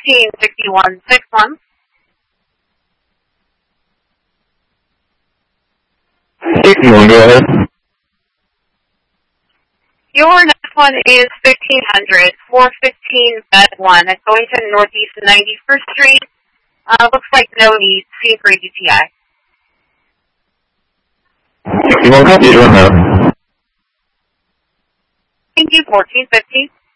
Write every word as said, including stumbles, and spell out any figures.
fifteen sixty-one six one. sixty-one, go ahead. Your next one is fifteen hundred, four fifteen bed one. It's going to Northeast ninety-first Street. Uh, looks like no need. See for A G T I. sixty-one, copy, run now. Thank you, fourteen fifty.